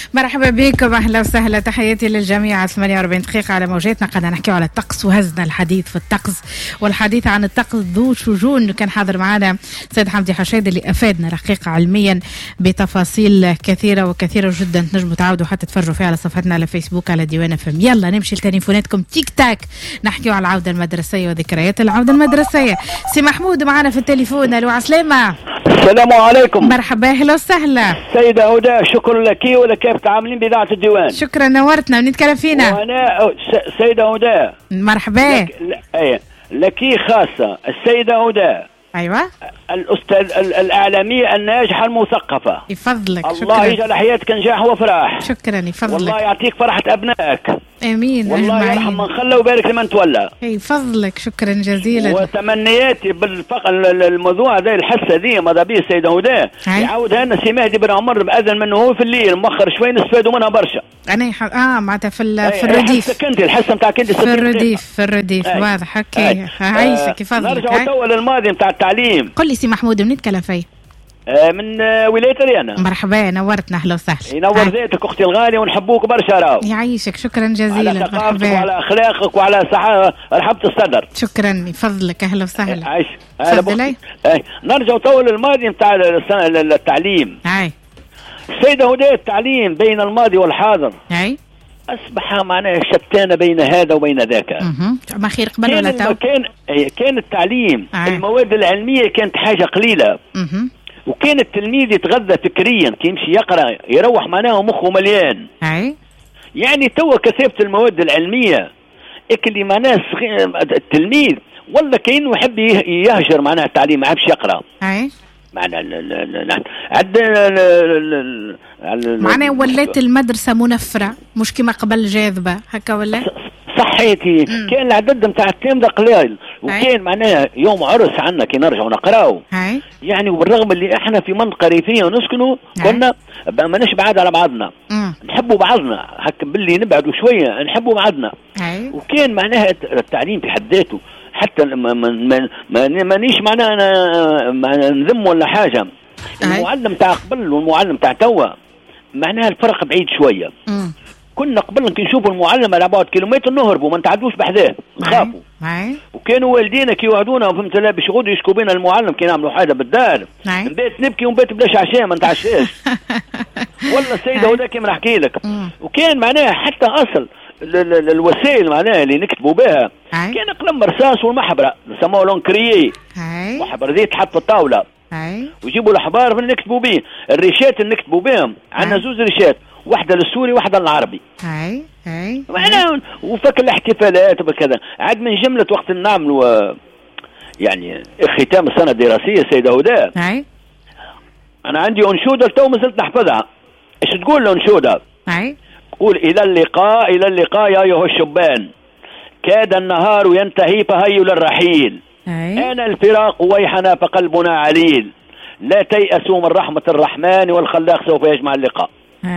مرحبا بكم، أهلا وسهلا، تحياتي للجميع. 48 دقيقة على موجاتنا، قاعدة نحكي على الطقس وهزنا الحديث في الطقس، والحديث عن الطقس ذو شجون. كان حاضر معنا سيد حمدي حشاد اللي أفادنا رقيقة علميا بتفاصيل كثيرة وكثيرة جدا. تنجموا تعودوا حتى تفرجوا فيها على صفحتنا على فيسبوك على ديوان فم. يلا نمشي لتليفوناتكم تيك تاك، نحكي على العودة المدرسية وذكريات العودة المدرسية. سي محمود معنا في التليفون. ألو عسلامة. السلام عليكم. مرحبا، أهلا وسهلا. سيدة هدى، شكرا لك ولكيف تعاملين بإذاعة الديوان. شكرا، نورتنا. ونتكلم فينا وأنا سيدة هدى. مرحبا لك خاصة السيدة هدى. أيوة. الأستاذ الإعلامية الناجحة المثقفة. يفضلك. الله يجعل حياتك نجاح وفرح. شكرا، يفضلك. والله يعطيك فرحة أبنائك. امين. والله يرحم من خلى ويبارك لمن تولى. يفضلك، شكرا جزيلا. وتمنياتي الموضوع هذا الحسه ذي ماذا به السيده هدى يعاودها لنا سي مهدي بن عمر باذن منه هو في الليل مؤخر شوي نستفادوا منها برشا. انا معناتها في الرديف. كنت الحسه نتاعك انت في الرديف واضح. هكا عايشك. يفضلك. نرجع تو للماضي نتاع التعليم. قل لي سي محمود، من نتكلم فيه؟ من ولاية ريانا. مرحبا، نورتنا. اهلا وسهلا. ينور ذاتك اختي الغاليه ونحبوك برشا. راو يعيشك. شكرا جزيلا. على ثقافتك وعلى اخلاقك وعلى رحبة الصدر. شكرا، يفضلك. اهلا وسهلا. عايش. تفضلي. نرجع تو للماضي نتاع التعليم. السيده هدى، التعليم بين الماضي والحاضر اصبح معناه شتان بين هذا وبين ذاك. ما خير قبل ولا تو؟ كان التعليم المواد العلميه كانت حاجه قليله. وكان التلميذ يتغذى فكريا، كي يمشي يقرا يروح معناه مخه مليان. يعني توا كثافه المواد العلميه اللي معناه التلميذ ولا كأنه يحب يهجر معناه التعليم، ما يحبش يقرا. معناه ولات المدرسه منفره، مش كما قبل جاذبه هكا ولا؟ صحيتي. كان العدد نتاع التلامذة قليل، وكان معناها يوم عرس عنا كي نرجعوا نقراو. يعني وبالرغم اللي احنا في منطقه ريفيه ونسكنوا كنا ماناش بعاد على بعضنا. نحبوا بعضنا هكا باللي نبعدوا شويه نحبوا بعضنا. وكان معناها التعليم في حد ذاته حتى مانيش معناها انا نذم ولا حاجه. المعلم تاع قبل والمعلم تاع توا معناها الفرق بعيد شويه. كنا قبل كي نشوفوا المعلم على بعد كيلومتر نهربوا ما نتعدوش بحذاه نخافوا. وكانوا والدينا كي يوعدونا فهمت لا باش يغدوا يشكوا بينا المعلم كي نعملوا حاجه بالدار. نبات نبكي ونبات بلاش عشاء ما نتعشاش. والله السيده هذا كيما نحكي لك. وكان معناها حتى اصل الوسائل معناها اللي نكتبوا بها كان قلم رصاص والمحبره نسموه لونكريي. محبره ذي تحط في الطاوله. ويجيبوا الاحبار اللي نكتبوا به. الريشات اللي نكتبوا بهم عندنا زوز ريشات، واحدة للسوري واحدة للعربي. معنا وفك الاحتفالات وكذا عاد من جملة وقت نعملوا يعني ختام السنة الدراسية سيدة هدى. أنا عندي أنشودة تو ما زلت نحفظها. إيش تقول الأنشودة؟ تقول إلى اللقاء إلى اللقاء يا أيها الشبان، كاد النهار ينتهي فهيوا للرحيل. أنا الفراق ويحنا فقلبنا عليل، لا تيأسوا من رحمة الرحمن والخلاق سوف يجمع اللقاء.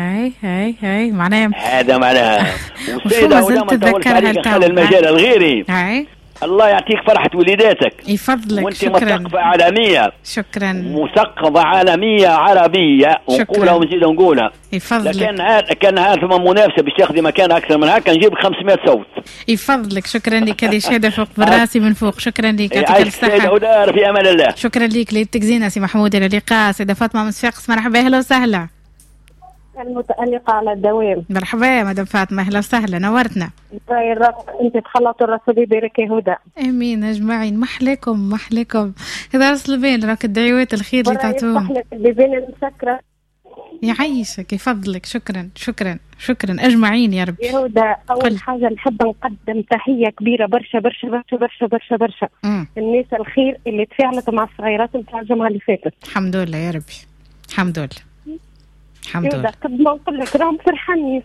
هاي معناها هذا معناها. والسيدة هدى ما تطولش عليك خلال المجال الغيري. الله يعطيك فرحة وليداتك. يفضلك. وانت مثقفة عالمية. شكرا. مثقفة عالمية عربية ونقولها ونزيد نقولها. يفضلك. لكن كان هذا منافسة باش تاخذي مكان أكثر من هكا نجيب 500 صوت. يفضلك. شكرا لك. هذه شهادة فوق براسي من فوق. شكرا لك. يعطيك الصحة. هدى في أمان الله. شكرا لك. ليتك زينة سي محمود. إلى اللقاء. سيدة فاطمة من صفاقس. مرحبا، أهلا وسهلا. المتألقة على الدوام. مرحبا يا مدام فاطمة، أهلا وسهلا، نورتنا. انت تخلطوا الرسول يبارك يا هدى. امين اجمعين. محلكم هذا اصل بين راك الدعوات الخير اللي تعطوهم. بين المسكرة. يعيشك. يفضلك. شكرا اجمعين يا ربي. يا هدى اول حاجة نحب نقدم تحية كبيرة برشا برشا برشا برشا برشا برشا الناس الخير اللي تفاعلت مع الصغيرات نتاع الجمعة اللي فاتت. الحمد لله يا ربي. الحمد لله. قد ما نقول لك راهم فرحانين.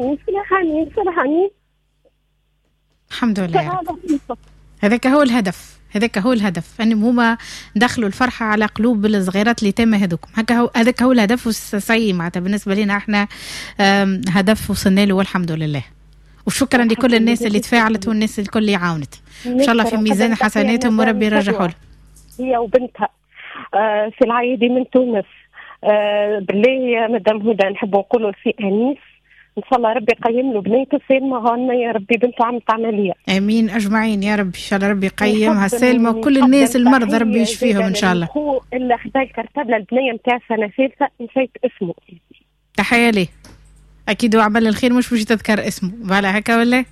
الحمد لله. هذاك هو الهدف انهم هما دخلوا الفرحه على قلوب الصغيرات اللي تم هذوكم. هذاك هو الهدف السعيد معناتها بالنسبه لنا احنا. هدف وصلنا له والحمد لله. وشكرا لكل الناس اللي تفاعلت والناس الكل اللي عاونت. ان شاء الله في ميزان حسناتهم وربي يرجعوا له. هي وبنتها في العايدي من تونس بالله مدام هدى نحب نقولوا في انيس ان شاء الله ربي يقيم له بنيته سالمه هون يا ربي، بنته عملت عمليه. امين اجمعين يا رب، ان شاء الله ربي يقيمها سالمه وكل الناس المرضى ربي يشفيهم ان شاء الله. اللي خدا الكرتبله البنيه نتاع سنه ثالثه نسيت اسمه. تحيه ليه اكيد وعمل الخير، مش باش تذكر اسمه ولا هكا ولا؟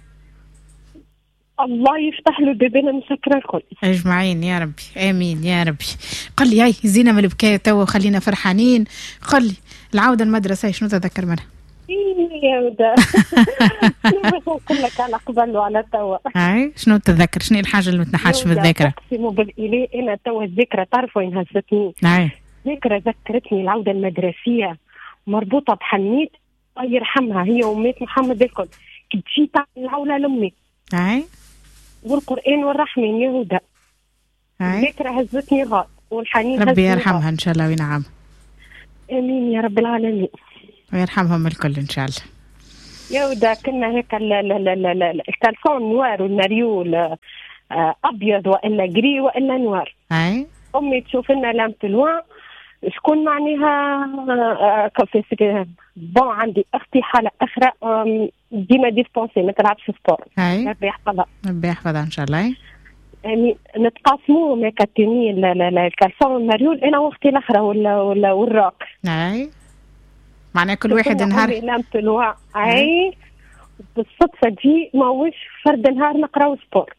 الله يفتح له بيبنا مسكره الكل اجمعين يا ربي امين يا ربي. قل لي هاي زينه من البكايه توا وخلينا فرحانين. قل لي العوده المدرسه شنو تذكر منها؟ يا ودا نقول لك على قبل وعلى توا. هاي شنو تتذكر؟ شنو الحاجه اللي ما تنحاش من الذاكره؟ اقسم بالله انا توا الذكرى تعرف وين هزتني؟ ذكرى ذكرتني العوده المدرسيه مربوطه بحنيت الله يرحمها هي ومات محمد الكل. كنت جيت العوله لامي والقران والرحمن يا هدى. الذكرى هزتني غاد والحنين ربي يرحمها ان شاء الله وينعم. امين يا رب العالمين ويرحمهم الكل ان شاء الله. يا ودا كنا هيك الكالسون نوار والمريول ابيض والا جري والا نوار. امي تشوف لنا لامة الوان شكون معناها كيف بون عندي اختي حاله اخرى ديما ديسبونسي ما تلعبش سبور. ربي يحفظها. ربي يحفظها ان شاء الله. يعني نتقاسموا ما كاتيني الكالسون والمريول انا واختي الاخرى ولا والراك. معناها كل واحد نهار لامة الوعي. بالصدفة دي ماوش فرد نهار نقراو سبور.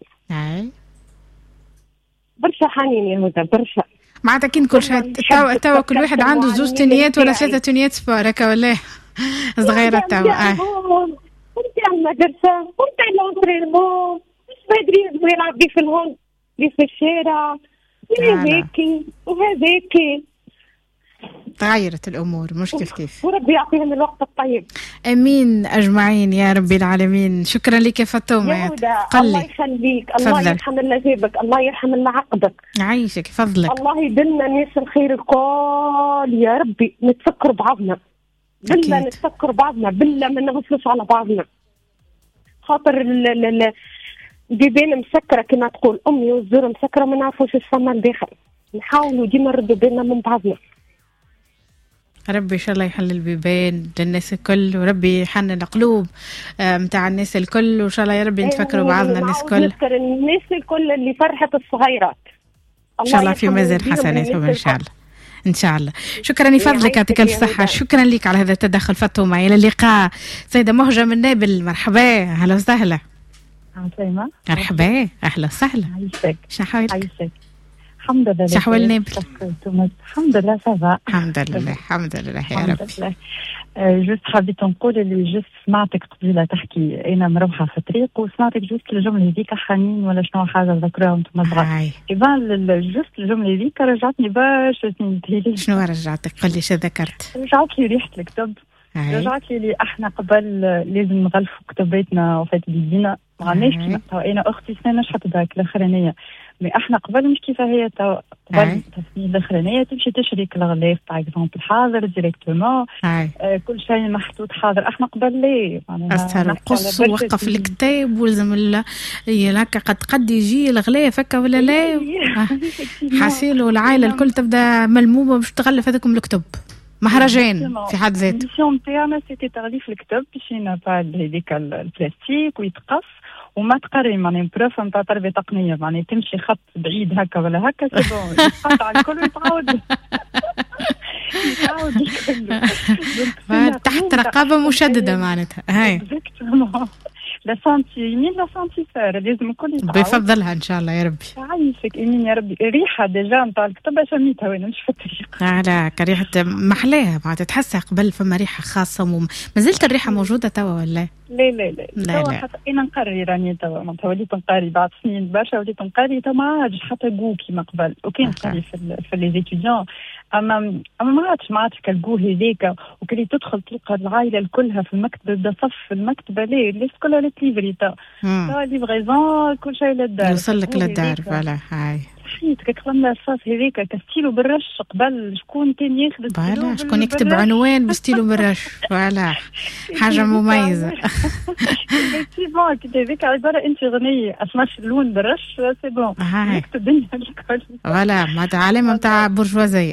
برشا حنين يا هدى برشا. معناتها كين كل شيء توا كل واحد عنده زوج تنيات ولا 3 تنيات سبور هكا ولا صغيرة توا. ونتاع المدرسة ونتاع الانترينمون ما ادري يلعب بيه في الهون بيه في الشارع وهذاكي وهذاكي. تغيرت الأمور مش كيف وربي يعطيهم الوقت الطيب. أمين أجمعين يا رب العالمين. شكرا لك يا فاطمة. يا هدى الله يخليك الله يرحم الله جيبك الله يرحم الله عقدك عايشك فضلك. الله يدلنا ناس الخير الكل يا ربي نتفكر بعضنا بالله نتفكر بعضنا بالله ما نغفلش على بعضنا خاطر بيبان مسكرة كما تقول أمي والزور مسكرة ما نعرفوش ايش فما الداخل. نحاولوا ديما نردوا بالنا من بعضنا. ربي إن شاء الله يحل البيبان للناس الكل وربي يحنن القلوب متاع الناس الكل وإن شاء الله يا ربي نتفكروا بعضنا الناس الكل. نذكر الناس الكل اللي فرحت الصغيرات إن شاء الله في مزيد حسناتهم إن شاء الله إن شاء الله. شكرا لفضلك يعطيك الف صحة. شكرا لك على هذا التدخل فاطمة. إلى اللقاء سيدة مهجة من نابل. مرحبا أهلا وسهلا. عسلامة. مرحبا أهلا وسهلا. عايشك. شنو حوالك؟ الحمد لله. شحوال نابل؟ الحمد لله سافا. الحمد لله الحمد لله يا رب. جوست حبيت نقول اللي جوست سمعتك قبيله تحكي انا مروحه في الطريق وسمعتك جوست الجمله هذيك حنين ولا شنو حاجه ذكرها وانتم صغار. ايفان جوست الجمله هذيك رجعتني برشا سنين تهيلي. شنو رجعتك؟ قل لي شو ذكرت؟ رجعت لي ريحه الكتب. رجعت لي احنا قبل لازم نغلفوا كتباتنا وفات بيدينا ما عندناش كيما انا اختي سنه نشحت هذاك الاخرانيه مي احنا قبل مش كيف هي قبل التسنين الاخرانيه تمشي تشري الغلاف باغ اكزومبل حاضر ديريكتومون كل شيء محطوط حاضر. احنا قبل ليه اثر القص ووقف الكتاب ولازم هكا قد يجي الغلاف هكا ولا لا حاسيلو العائله الكل تبدا ملمومه باش تغلف هذاكم الكتب. مهرجان في حد ذاته. الميسيون تاعنا سيتي تغليف الكتب باش ينفع هذيك البلاستيك ويتقص وما تقري معناها بروف نتاع تربيه تقنيه معناها تمشي خط بعيد هكا ولا هكا سي بون يتقطع الكل ويتعاود تحت رقابه مشدده معناتها. هاي لا سانتي يمين لا سانتي فار لازم الكل يتعاود بفضلها ان شاء الله يا ربي. عايشك امين يا ربي. الريحه ديجا نتاع الكتب شميتها وانا مش في الطريق. لا كريحه محلاها معناتها تحسها قبل فما ريحه خاصه ما زلت الريحه موجوده توا ولا لا لا لا لا حتى انا نقري راني توا معناتها وليت نقري بعد سنين برشا وليت نقري توا ما عادش حتى جو كيما قبل وكان نقري في لي زيتيديون اما ما عادش كالجو هذاك وكلي تدخل تلقى العائله كلها في المكتب بدا صف في المكتبه ليه الناس كلها ليفري تا ليفريزون كل شيء للدار يوصل لك للدار فوالا. هاي حياتك كتغنى الرصاص هذيك كستيلو بالرش قبل شكون كان ياخذ فوالا شكون يكتب عنوان بستيلو بالرش فوالا حاجه مميزه سي بون كي هذيك عباره انت غنيه 12 لون بالرش سي بون يكتب الدنيا الكل فوالا ما علامه نتاع برجوازيه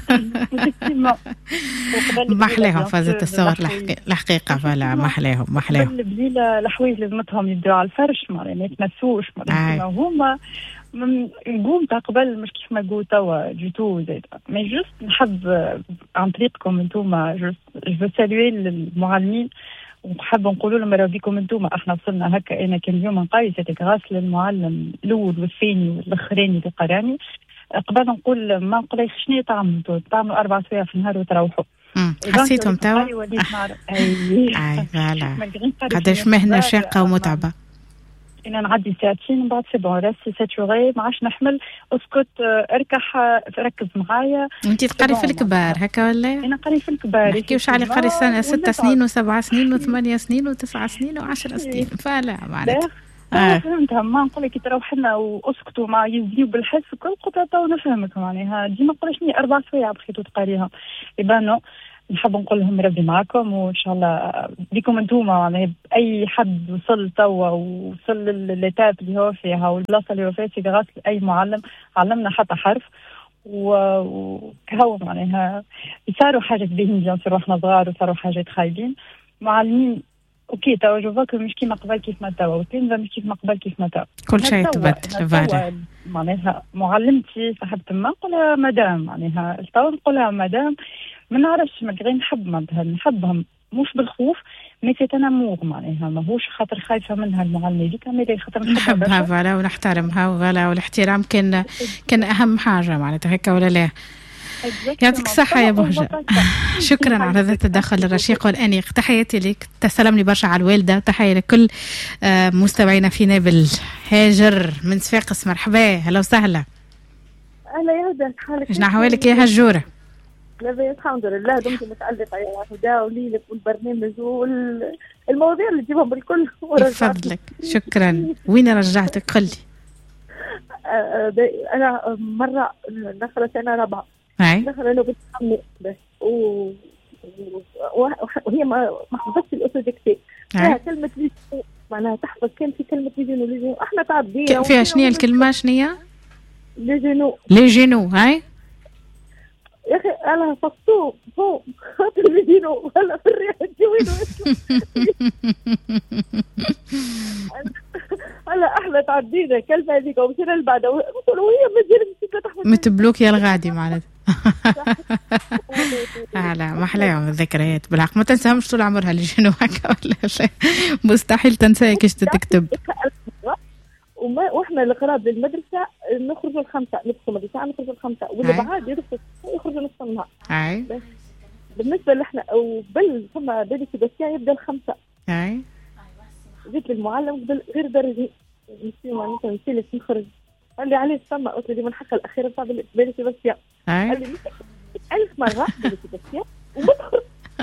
محلاهم فازت الصور الحقيقه فوالا محلاهم البليله الحوايج لازمتهم يبداو على الفرش ما يتنسوش هما نقوم قبل مش كيف ما نقول توا جوتو زيد مي جوست نحب عن طريقكم انتوما جو سالوي المعلمين ونحب نقول لهم راهو بيكم انتوما احنا وصلنا هكا. انا كان اليوم نقايس هذاك غاسل المعلم الاول والثاني والاخراني اللي قراني قبل نقول ما نقوليش شنو تعملوا 4 سوايع في النهار وتروحوا حسيتهم توا اي فوالا قداش مهنه شاقه ومتعبه. انا نعدي ساعتين من بعد سي بون راسي ساتوري ما عادش نحمل اسكت اركح ركز معايا. انت تقري في الكبار هكا ولا؟ انا قري في الكبار. نحكيوش على قري سنه 6 سنين و7 سنين و8 سنين و9 سنين و10 سنين فلا معناتها فهمتها. ما نقول لك تروح لنا واسكتوا ما يزيو بالحس كل قطعه ونفهمك معناها ديما نقول شنو 4 سوايع بخيتو تقريها يبانو. نحب نقول لهم ربي معكم وان شاء الله بكم انتوما يعني اي حد وصل توا وصل للتاب اللي هو فيها والبلاصه اللي هو فيها في غاسل اي معلم علمنا حتى حرف وكهو معناها صاروا حاجات باهين بيان سور واحنا صغار وصاروا حاجات خايبين معلمين اوكي توا جو فاك مش كيما قبل كيف ما توا والتلميذ مش كيف ما قبل كيف ما توا كل شيء تبدل فوالا معناها معلمتي صاحبة ما نقولها مدام معناها توا نقولها مدام ما نعرفش ما غير نحبهم مش بالخوف مي سي تنمور معناها ماهوش خاطر خايفه منها المعلمه ديك مي خاطر نحبها فوالا ونحترمها وغلا والاحترام كان اهم حاجه معناتها هكا ولا لا. يعطيك الصحة يا بهجة. شكرا على هذا التدخل الرشيق والأنيق. تحياتي لك تسلم لي برشا على الوالدة. تحية لكل مستمعينا في نابل. هاجر من صفاقس مرحبا هلا وسهلا. أهلا يا هدى حالك؟ شنو أحوالك يا هجورة؟ لا الحمد لله دمت متعلقة يا هدى وليلك والبرنامج والمواضيع اللي تجيبهم بالكل. بفضلك شكرا. وين رجعتك قل لي؟ أنا مرة دخلت سنة رابعة دخل أنا بتحمل بس وهي ما حفظتش الأوتوديكتي فيها كلمة ليجينو معناها تحفظ كان في كلمة ليجينو احنا تعبدينا فيها شنو الكلمة شنو ليجينو هاي يا أخي أنا فصوه فوق خاطر ليجينو هلا في الريح الجوينو هلا احنا تعدينا كلمة هذيك ومشينا اللي بعدها وهي مجرد متبلوك يا الغادي معناتها. لا ما احلاهم الذكريات بالحق ما تنساهمش طول عمرها اللي جنوا هكا ولا شيء مستحيل تنساها كيش تكتب. واحنا القراب للمدرسه نخرجوا الخمسه ندخلوا المدرسه نخرجوا الخمسه واللي بعد يخرجوا نص النهار. بالنسبه لنا وبل ثم بدي سباستيان يبدا الخمسه. جيت للمعلم قبل غير درجي نسيت نخرج قال لي عليه السما قلت له من حق الاخيره صعب بالي سباستيان قال لي 1000 مره بالي سباستيان وبدخل.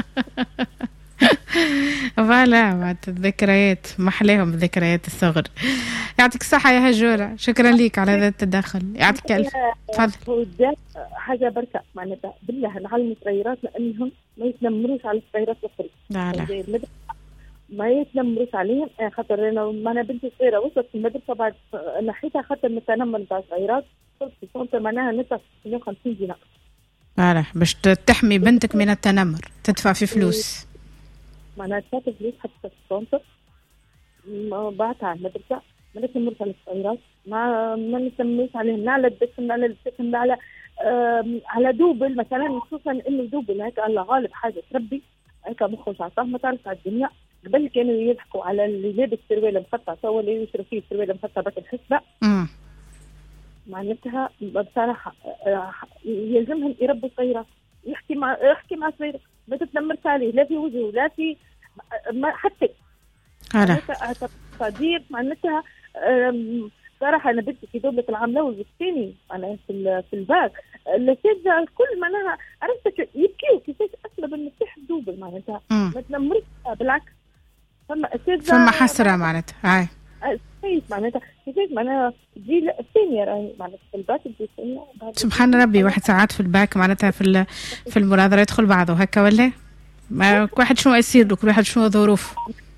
فوالا الذكريات محلاهم ذكريات الصغر. يعطيك الصحة يا هجورة شكرا ليك على هذا التدخل. يعطيك الف تفضل. حاجة بركة معناتها بالله نعلم صغيراتنا انهم ما يتنمروش على الصغيرات الاخرين ما يتنمروش عليهم خاطر انا بنتي صغيرة وصلت في المدرسة بعد نحيتها خاطر من التنمر نتاع صغيرات صرت في صوت معناها ندفع 150 دينار فوالا باش تحمي بنتك من التنمر تدفع في فلوس معناها دفعت فلوس حتى في السونتر بعتها على المدرسة ما نتنمرش على الصغيرات ما نتنمرش عليهم لا على الدسم على الجسم لا على دوبل مثلا خصوصا انه دوبل هيك الله غالب حاجة تربي هيك مخه عصاه ما تعرف على الدنيا. قبل كانوا يضحكوا على اللي لابس سروال مقطع سوا اللي يشرب فيه سروال مقطع بس الحسبة معناتها بصراحة يلزمهم يربوا صغيرة يحكي مع صغيرة ما تتنمرش عليه لا في وجهه لا في حتى صديق معناتها صراحة أنا بنتي في دولة العاملة والثاني أنا في الباك الأساتذة الكل معناها عرفت يبكيوا كيفاش أسلب المفتاح دوبل معناتها ما تنمرش بالعكس فما حسرة معناتها كيفاش معناتها تجي الثانيه راهي معناتها في الباك تجي الثانيه. سبحان ربي، واحد ساعات في الباك معناتها في المناظره يدخل بعضه هكا ولا ما كل واحد شنو يصير له، كل واحد شنو ظروف.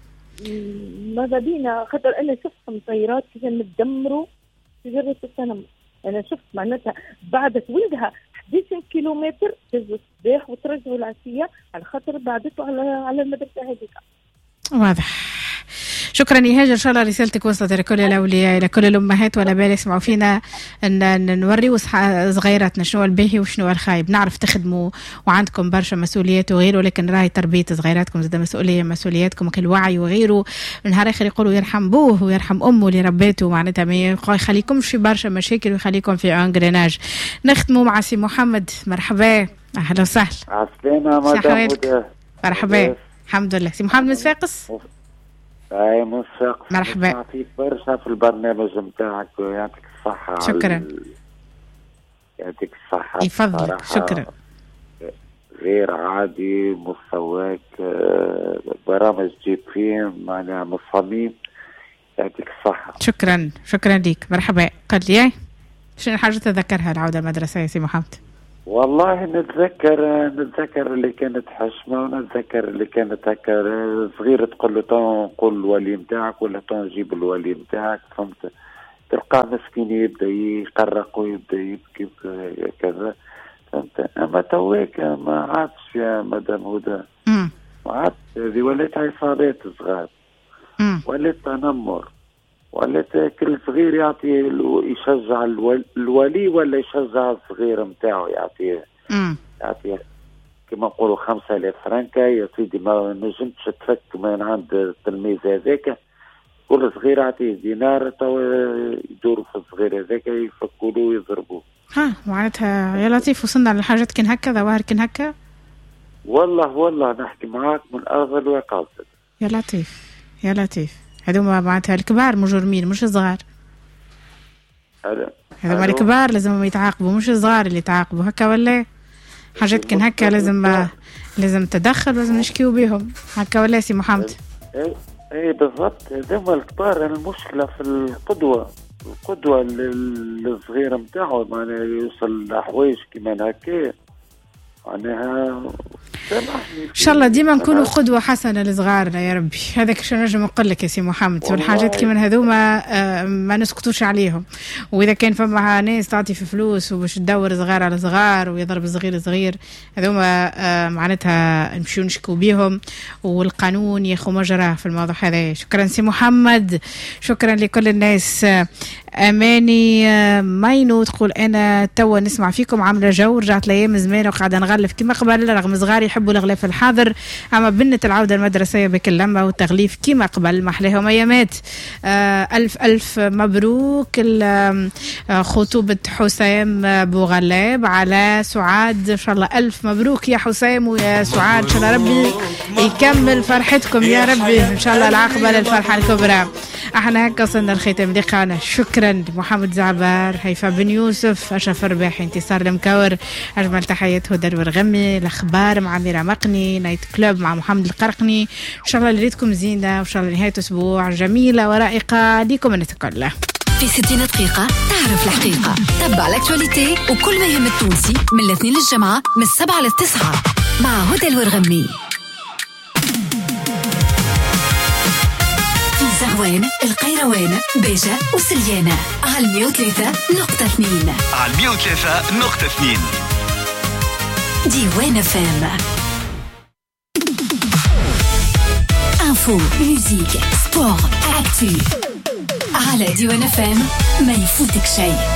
ماذا بينا خاطر انا شفت مطيرات كيف متدمروا في جرة السنم. انا شفت معناتها بعدت ولدها 11 كيلومتر تهزوا الصباح وترجعوا العشيه على خاطر بعدته على المدرسه هذيك. واضح. شكرا يا هاجر، ان شاء الله رسالتك وصلت لكل الاولياء، لكل الامهات ولا بال يسمعوا فينا، ان نوريو صغيراتنا شنو الباهي وشنو الخايب. نعرف تخدموا وعندكم برشا مسؤوليات وغيره، لكن راهي تربيه صغيراتكم زاد مسؤولياتكم كل وعي وغيره. نهار اخر يقولوا يرحم بوه ويرحم امه اللي ربيته، معناتها ما يخليكمش في برشا مشاكل ويخليكم في انغريناج. نختموا مع سي محمد. مرحبا، اهلا وسهلا. عسلامة مدام هدى. مرحبا. الحمد لله. سي محمد مسفاقس. اي مسفاقس. مرحبا. نعطيك برشا في البرنامج نتاعك ويعطيك الصحة. شكرا. يعطيك الصحة. يفضلك. شكرا. غير عادي مستواك، برامج جيب فيه معناها من الصميم. يعطيك الصحة. شكرا. شكرا ليك. مرحبا. قل لي شنو الحاجة تذكرها العودة المدرسة يا سي محمد؟ والله نتذكر اللي كانت حشمة، ونتذكر اللي كانت هكا صغيرة تقول له طون قول الولي نتاعك ولا طون جيب الولي نتاعك، فهمت؟ تلقاه مسكين يبدا يقرق ويبدا يبكي كذا، فهمت؟ اما تواك ما عادش يا مدام هدى، ما عادش. هذه ولات عصابات صغار، ولات تنمر، ولات كل صغير يعطي يشجع الولي ولا يشجع الصغير نتاعو يعطيه كما نقولوا 5000 فرنكا يا سيدي. ما نجمتش تفك من عند التلميذ هذاك، كل صغير يعطيه دينار تو يدوروا في الصغير هذاك يفكوا له ويضربوه. معناتها يا لطيف وصلنا للحاجات كن هكا، ظواهر كن هكا. والله نحكي معاك من أغل وقاصد. يا لطيف هذوما معناتها الكبار مجرمين مش الصغار. هذوما الكبار لازم يتعاقبوا مش الصغار اللي يتعاقبوا هكا ولا حاجات كن هكا لازم تدخل، لازم نشكيو بهم هكا ولا سي محمد؟ اي بالضبط. هذوما الكبار. المشكلة في القدوة للصغير نتاعو معناها يوصل لحوايج كيما هكا معناها. ان شاء الله ديما نكونوا قدوه حسنه لصغارنا يا ربي. هذاك شنو نجم نقول لك يا سي محمد. والحاجات كيما هذوما ما نسكتوش عليهم، واذا كان فما ناس تعطي في فلوس وباش تدور صغار على صغار ويضرب صغير هذوما معناتها نمشيو نشكو بيهم والقانون ياخذ مجراه في الموضوع هذا. شكرا سي محمد. شكرا لكل الناس. اماني ماينو تقول انا توا نسمع فيكم عامله جو، رجعت لايام زمان وقاعده نغلف كما قبل، رغم صغاري يحبوا الغلاف الحاضر، اما بنة العوده المدرسيه بكل لمه والتغليف كما قبل ما احلاهم ايامات. الف مبروك خطوبه حسام بوغلاب على سعاد، ان شاء الله الف مبروك يا حسام ويا سعاد، ان شاء الله ربي يكمل فرحتكم يا ربي، ان شاء الله العاقبه للفرحه الكبرى. احنا هكا وصلنا لختام لقاءنا. شكرا لمحمد زعبار، هيفا بن يوسف، اشرف رباحي، انتصار المكور، اجمل تحيات هدى الورغمي، الاخبار مع ميرا مقني، نايت كلوب مع محمد القرقني. ان شاء الله ليلتكم زينه وان شاء الله نهايه اسبوع جميله ورائقه ليكم الناس كلها. في 60 دقيقة تعرف الحقيقة، تبع الاكتواليتي وكل ما يهم التونسي من الاثنين للجمعة من 7 ل 9 مع هدى الورغمي. زهوان، القيروان، بيجة وسليانة على 103.2 على 103.2 ديوان فام. انفو، ميوزيك، سبور، اكتو على ديوان فام، ما يفوتك شيء.